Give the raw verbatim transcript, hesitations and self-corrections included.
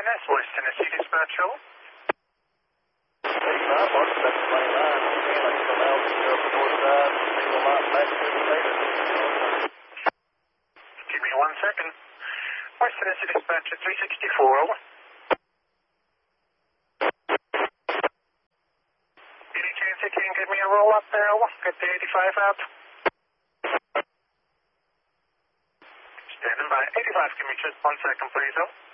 S, West Tennessee Dispatch, roll. eighty-five, Mark, seven twenty-nine, Phoenix, allows to go north side, single line back to the data. Give me one second. West Tennessee Dispatch at three sixty-four, over. Any chance you can give me a roll up there, over? Get the eighty-five out. Standing by. eighty-five, give me just one second, please, over.